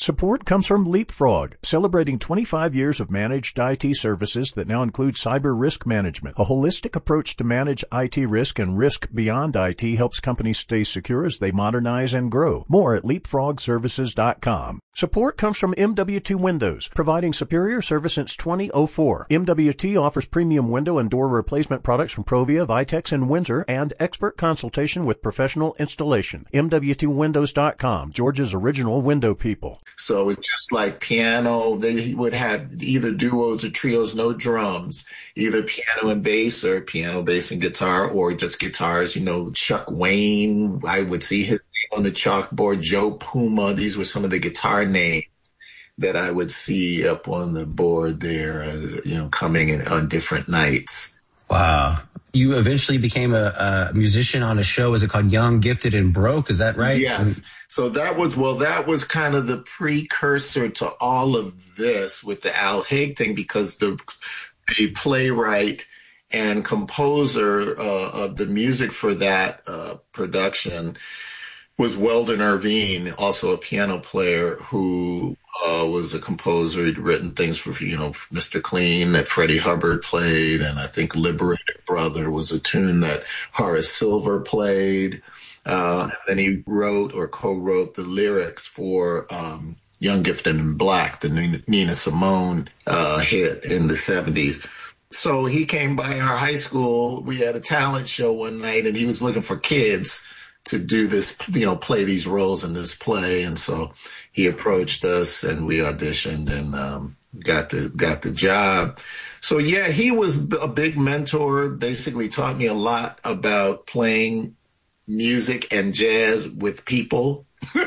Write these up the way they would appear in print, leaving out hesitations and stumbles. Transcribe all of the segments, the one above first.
Support comes from Leapfrog, celebrating 25 years of managed IT services that now include cyber risk management. A holistic approach to manage IT risk and risk beyond IT helps companies stay secure as they modernize and grow. More at leapfrogservices.com. Support comes from MWT Windows, providing superior service since 2004. MWT offers premium window and door replacement products from Provia, Vitex, and Windsor, and expert consultation with professional installation. MWTWindows.com, Georgia's original window people. So it's just like piano. They would have either duos or trios, no drums, either piano and bass or piano, bass, and guitar, or just guitars. You know, Chuck Wayne, I would see his name on the chalkboard. Joe Puma. These were some of the guitar names that I would see up on the board there, coming in on different nights. Wow. You eventually became a musician on a show. Is it called Young, Gifted, and Broke? Is that right? Yes. So that was kind of the precursor to all of this with the Al Haig thing, because the playwright and composer of the music for that production was Weldon Irvine, also a piano player who was a composer. He'd written things for, Mr. Clean that Freddie Hubbard played, and I think Liberated Brother was a tune that Horace Silver played. And then he wrote or co-wrote the lyrics for Young, Gifted, and Black, the Nina Simone hit in the 70s. So he came by our high school. We had a talent show one night, and he was looking for kids to do this, play these roles in this play. And so he approached us and we auditioned and got the job. So yeah, he was a big mentor, basically taught me a lot about playing music and jazz with people.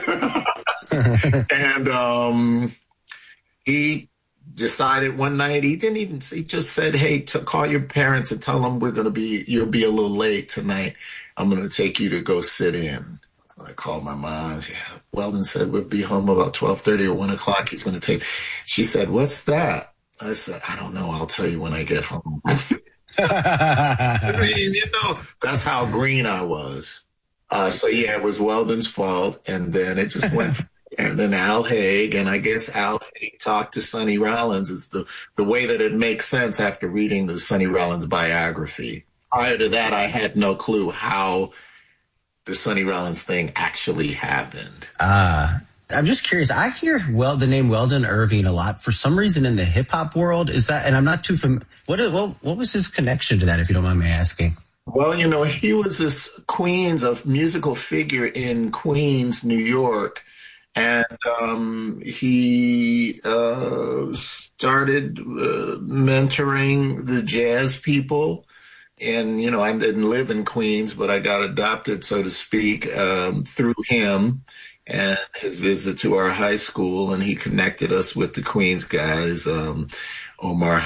And he decided one night, he just said, hey, call your parents and tell them you'll be a little late tonight. I'm going to take you to go sit in. I called my mom. Yeah, Weldon said we'll be home about 12:30 or 1 o'clock. He's going to take. She said, what's that? I said, I don't know. I'll tell you when I get home. I mean, that's how green I was. So yeah, it was Weldon's fault. And then it just went. And then Al Haig, and I guess Al Haig talked to Sonny Rollins. Is the way that it makes sense after reading the Sonny Rollins biography. Prior to that, I had no clue how the Sonny Rollins thing actually happened. I'm just curious. I hear the name Weldon Irvine a lot for some reason in the hip hop world. Is that? And I'm not too familiar. What was his connection to that, if you don't mind me asking? Well, he was this a musical figure in Queens, New York. And he started mentoring the jazz people. And, I didn't live in Queens, but I got adopted, so to speak, through him and his visit to our high school. And he connected us with the Queens guys, Omar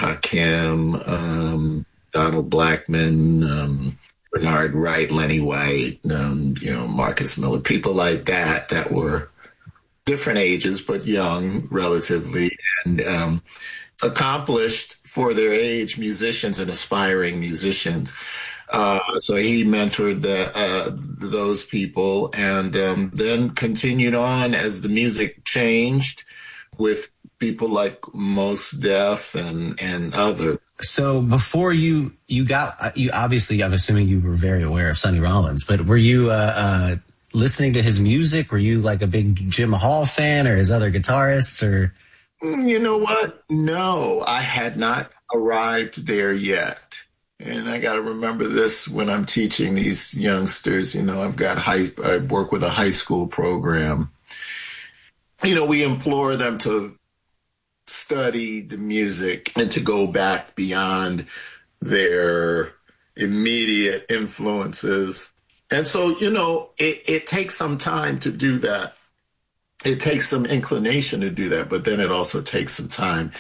Hakim, Donald Blackman, Bernard Wright, Lenny White, Marcus Miller, people like that were different ages, but young relatively, and accomplished for their age musicians and aspiring musicians. So he mentored those people, and then continued on as the music changed with people like Mos Def and others. So before you obviously, I'm assuming you were very aware of Sonny Rollins, but were you listening to his music? Were you like a big Jim Hall fan or his other guitarists, or? You know what? No, I had not arrived there yet. And I got to remember this when I'm teaching these youngsters. I work with a high school program. We implore them to study the music and to go back beyond their immediate influences. And so, it takes some time to do that. It takes some inclination to do that, but then it also takes some time.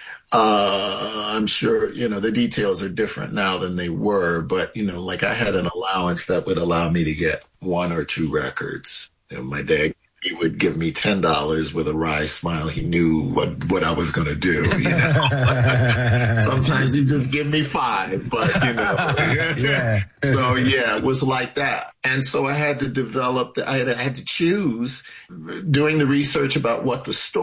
I'm sure, the details are different now than they were, but, like I had an allowance that would allow me to get 1 or 2 records. My dad, he would give me $10 with a wry smile. He knew what I was going to do. Sometimes he'd just give me 5, but Yeah. So yeah, it was like that. And so I had to develop. I had to choose, doing the research about what the story